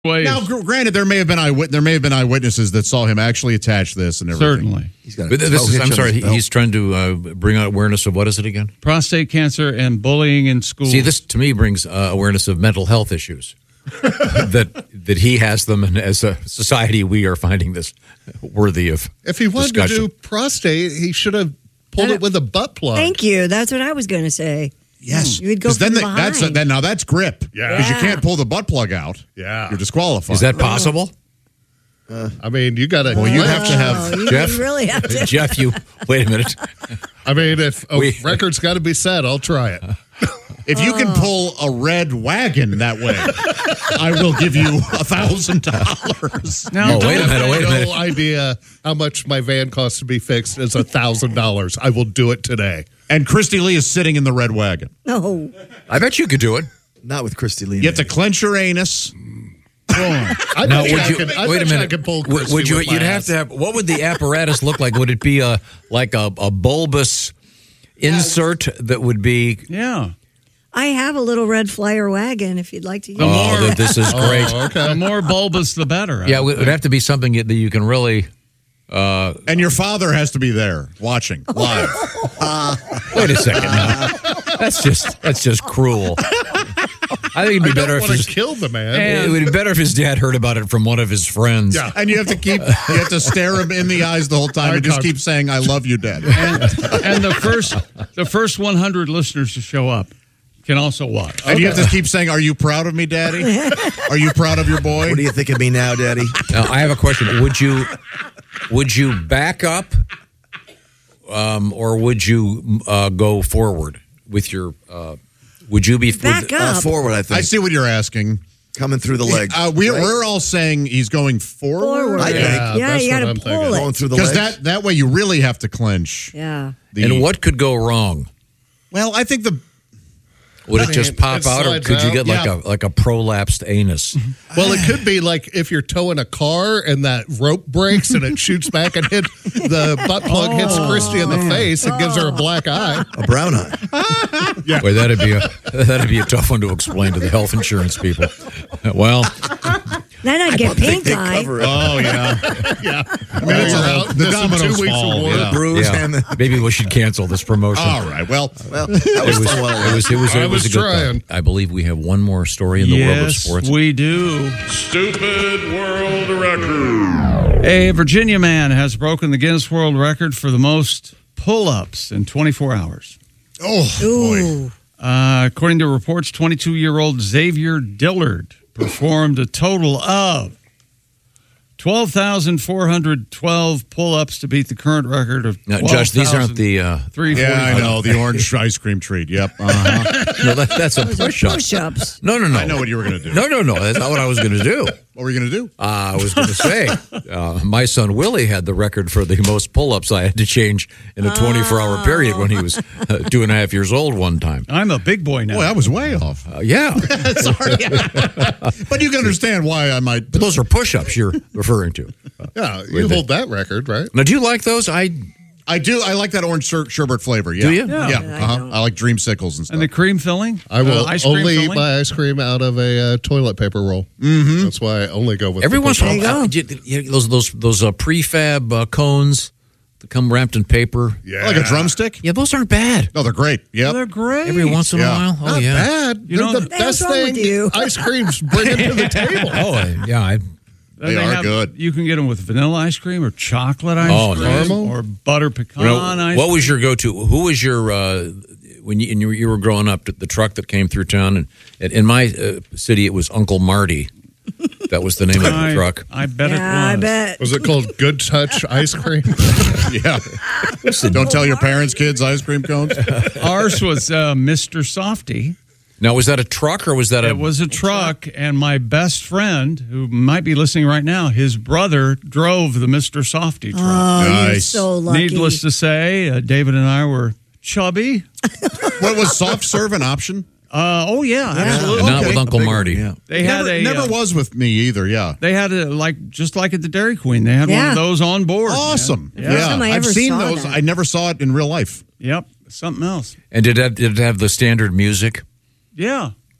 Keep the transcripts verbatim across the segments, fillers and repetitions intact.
ways. Now, gr- granted, there may have been eyewit- there may have been eyewitnesses that saw him actually attach this and everything. Certainly. He's got. But this is, I'm sorry. He, he's trying to uh, bring out awareness of what is it again? Prostate cancer and bullying in school. See, this to me brings uh, awareness of mental health issues. that that he has them, and as a society, we are finding this worthy of. If he wanted discussion. to do prostate, he should have pulled it with a butt plug. Thank you. That's what I was going to say. Yes, You would go because then from the, that's behind. then now that's grip. Yeah. because you Yeah. can't pull the butt plug out. Yeah. you're disqualified. Is that possible? I mean, you got to. Well, you'd have to have Oh, you, Jeff? you really have to. Jeff, you wait a minute. I mean, if a We- record's got to be set, I'll try it. if you can pull a red wagon that way, I will give you a thousand dollars. Now, Oh, don't- wait a minute, wait a no minute. idea how much my van costs to be fixed. It's a thousand dollars. I will do it today. And Christy Lee is sitting in the red wagon. No. I bet you could do it. Not with Christy Lee. You have to clench your anus. I Now, bet you would I you could- I wait a bet you I minute? could pull Would- Christy would you? with my You'd have ass. to have. What would the apparatus look like? Would it be a like a, a bulbous insert that would be? yeah. I have a little red flyer wagon if you'd like to use The it. more- Oh, that this is great. Oh, okay. The more bulbous, the better. Yeah, it would have to be something that you can really. And your father has to be there watching live. Wait a second now. That's just that's just cruel. I think it'd be I better don't if want his, to kill the man. it would be better if his dad heard about it from one of his friends. Yeah. And you have to keep, you have to stare him in the eyes the whole time Eye and just contact. keep saying, I love you, Dad. and, and the first the first one hundred listeners to show up can also watch. And you have to keep saying, are you proud of me, Daddy? Are you proud of your boy? What do you think of me now, Daddy? Now, I have a question. Would you would you back up, um, or would you uh, go forward with your? Uh, would you be Back would, up. Uh, forward, I think. I see what you're asking. Coming through the legs. Uh, we're, right? we're all saying he's going forward. Forward. I think. Yeah, Yeah, that's you what got I'm to thinking. pull Going it. through the Because legs. that, that way you really have to clench. Yeah. The, And what could go wrong? Well, I think the Would I it mean, just pop it out, or slides could you out. get like Yeah. a like a prolapsed anus? Well, it could be like if you're towing a car and that rope breaks and it shoots back and hit the butt plug hits Christy in the face and gives her a black eye. A brown eye. Boy, that'd be a that'd be a tough one to explain to the health insurance people. Well, Then I'd get pink They eye. cover it. oh yeah, Yeah. I mean, it's You're a- out. the Missing dominoes two weeks fall. of work. Yeah. Bruise yeah, and the, maybe we should cancel this promotion. All right. Well, well, that was, It was, fun while it it was, it was, I it was was a good trying. thought. I believe we have one more story in the world of Yes, sports. we do. Stupid world record. A Virginia man has broken the Guinness World Record for the most pull-ups in twenty-four hours. oh boy. Ooh. Uh, according to reports, twenty-two-year-old Xavier Dillard performed a total of twelve thousand four hundred twelve pull-ups to beat the current record of Now, Josh, these aren't the. Uh, three Yeah, I know the orange ice cream treat. Yep. Uh-huh. no, that, that's a Those are push-up. push-ups. No, no, no. I know what you were going to do. No, no, no. That's not what I was going to do. What were you going to do? Uh, I was going to say, uh, my son Willie had the record for the most pull-ups I had to change in a twenty-four hour period when he was uh, two and a half years old one time. I'm a big boy now. Boy, I was way off. Uh, yeah. Sorry. But you can understand why I might. But those are push-ups you're referring to. Yeah, you With the- hold that record, right? Now, do you like those? I I do. I like that orange sher- sherbet flavor. Yeah. Do you? Yeah. Yeah. I uh-huh. don't. I like dreamsicles and stuff. and the cream filling? I will Uh, ice cream only eat filling? my ice cream out of a uh, toilet paper roll. Mm-hmm. That's why I only go with every the once in a push-ups. while, you- you- those those those uh, prefab uh, cones that come wrapped in paper. Yeah. like a drumstick? Yeah, those aren't bad. No, they're great. Yep. They're great. Every once in Yeah. a while. Oh Not yeah. bad. You They're know- the What the hell's best wrong with thing you? ice creams bring it to the table. Oh uh, yeah. I, Then They are good. You can get them with vanilla ice cream or chocolate ice Oh, cream caramel? or butter pecan you know, ice what was cream. your go-to? Who was your uh, when you, and you, you were growing up? The truck that came through town, and, and in my uh, city, it was Uncle Marty. That was the name of the I, truck. I bet Yeah, it I was. bet. Was it called Good Touch ice cream? Yeah. Don't tell your parents, kids, ice cream cones. Ours was uh, Mister Softy. Now, was that a truck or was that a? It was a truck, and my best friend, who might be listening right now, his brother drove the Mister Softy truck. Oh, you're Nice. so lucky. Needless to say, uh, David and I were chubby. What was soft serve an option? Uh, oh yeah, absolutely. Not Okay. with Uncle big one, Marty. yeah. They had never a never uh, was with me either. Yeah. They had a like just like at the Dairy Queen. They had one Yeah. of those on board. man. Awesome. Yeah. Yeah. time I I've ever seen saw those. that. I never saw it in real life. Yep. Something else. And did it, have, did it have the standard music? Yeah.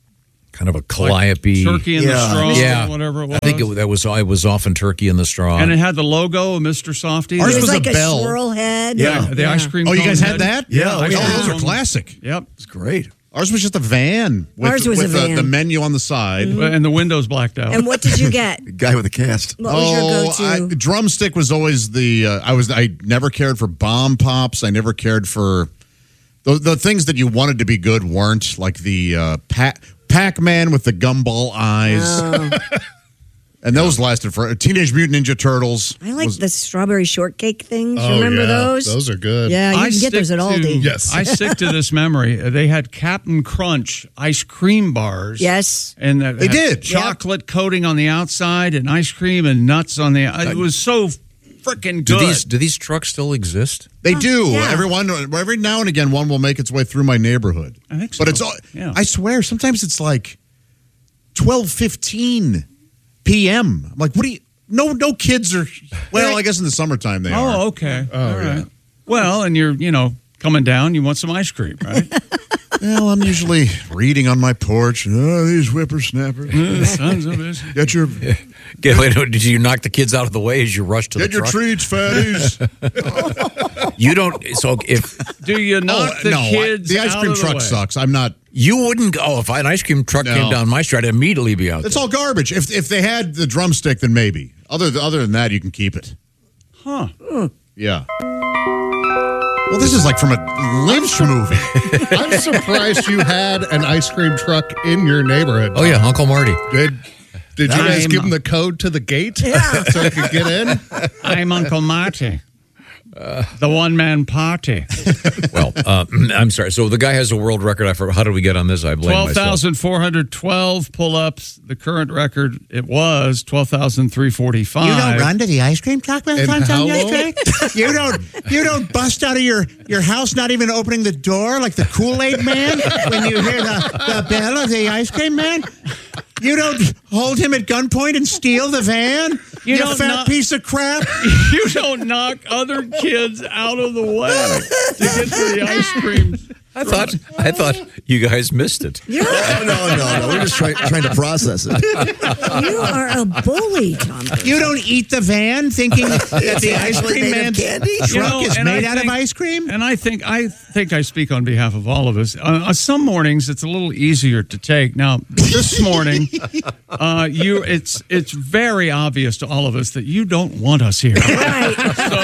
kind of a calliope. Turkey in Yeah. the straw, Yeah. whatever it was. I think it, that was it was often turkey in the straw. And it had the logo of Mister Softy. Ours It The- was was a like a, bell. swirl head. yeah, the ice cream. Oh, you cone guys had head. that? Yeah, Oh, ice cream those are cone. classic. Yep. It's great. Ours was just a van with, Ours was a with the- van. The, menu on the side. And the windows blacked out. And what did you get? Guy with a cast. What was Oh, your I, go-to? drumstick was always the. Uh, I was. I never cared for bomb pops. I never cared for the the things that you wanted to be good weren't, like the uh, Pac Pac Man with the gumball eyes. Oh. And those lasted for Teenage Mutant Ninja Turtles. I like was- the strawberry shortcake things. Oh, Remember yeah. those? Those are good. Yeah, you I can get stick those at to- Aldi. Yes. I stick to this memory. Uh, They had Captain Crunch ice cream bars. Yes. And uh, They had did. chocolate coating on the outside and ice cream and nuts on the. It was so freaking do good. these do these trucks still exist? They do. yeah. Every one, every now and again, one will make its way through my neighborhood. I think But so. it's all. Yeah. I swear, sometimes it's like twelve fifteen p.m. I'm like, what do you? No, no kids are. Well, I guess in the summertime they are. Oh, okay. Oh, All right. yeah. Well, and you're, you know, coming down, you want some ice cream, right? Well, I'm usually reading on my porch. Oh, these whippersnappers. Uh, Sons of bitches. Get your Get, wait, did you knock the kids out of the way as you rushed to get the your truck? treats, fatties. You don't. So if Do you knock oh the no, I- kids the ice out cream of the truck way? sucks. I'm not. you wouldn't go, if an ice cream truck No. came down my street, I'd immediately be out. It's there. all garbage. If if they had the drumstick, then maybe. Other other than that, you can keep it. Huh. Yeah. Well, this is like from a Lynch movie. I'm surprised you had an ice cream truck in your neighborhood. Oh yeah, Uncle Marty. Did did you guys I'm- give him the code to the gate Yeah. so he could get in? I'm Uncle Marty. the one man party. Well, uh, I'm sorry. So the guy has a world record. I forgot. How did we get on this? I blame twelve myself. thousand four hundred twelve pull ups. The current record, it was twelve thousand three hundred forty-five. You don't run to the ice cream truck when And it's how on long? yesterday? You don't you don't bust out of your, your house not even opening the door like the Kool-Aid man when you hear the, the bell of the ice cream man? You don't hold him at gunpoint and steal the van? You You, don't fat knock- piece of crap. You don't knock other kids out of the way to get to the ice cream. I thought. I thought you guys missed it. You're, No, no, no, no. We're just trying, trying to process it. you are a bully, Tom. You don't eat the van thinking that the ice actually cream made of man's candy? truck You know, is and I made out of think- ice cream? And I think I think I speak on behalf of all of us. Uh, on some mornings, it's a little easier to take. Now, this morning, uh, you it's it's very obvious to all of us that you don't want us here. Right.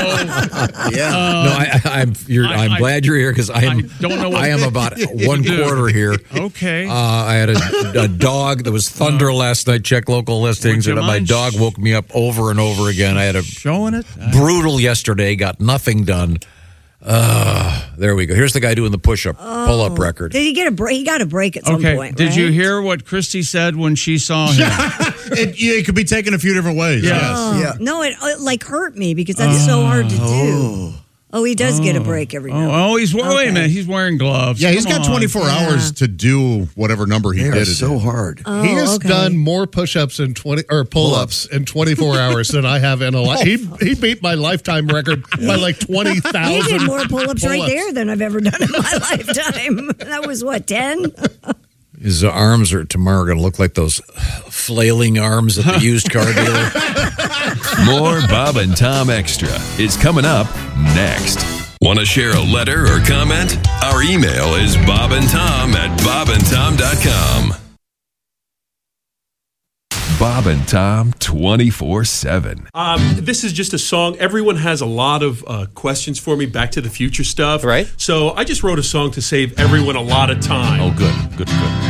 So Yeah. no, I, I'm. You're, I- I'm I- glad you're here because I am. I don't know what I am to about one do. quarter here. okay. Uh, I had a, a dog. There was thunder last night. Check local listings, Would you and my mind dog sh- woke me up over and over again. I had a Showing it. brutal yesterday. Got nothing done. Uh, there we go. Here's the guy doing the push-up pull-up record. Did he get a break? He got a break at some Okay. point. Did right? you hear what Christy said when she saw him? it, yeah, it could be taken a few different ways. Yeah. Yes. Oh, Yeah. No, it, it like hurt me because that's so hard to do. Oh, he does get a break every now and Oh, oh, he's wait a Okay. minute. He's wearing gloves. Yeah, he's Come got on. twenty-four Yeah. hours to do whatever number he They did. are it so in. hard. Oh, He has okay. done more push-ups in twenty or pull-ups in twenty-four hours than I have in a life. He he beat my lifetime record by like twenty He thousand. did more pull-ups right there than I've ever done in my lifetime. That was what, ten? His arms are tomorrow going to look like those flailing arms at the used car dealer. More Bob and Tom Extra is coming up next. Want to share a letter or comment? Our email is bobandtom at bobandtom dot com. Bob and Tom twenty-four seven. Um, this is just a song. Everyone has a lot of uh, questions for me, Back to the Future stuff. Right. So I just wrote a song to save everyone a lot of time. Oh, good, good, good.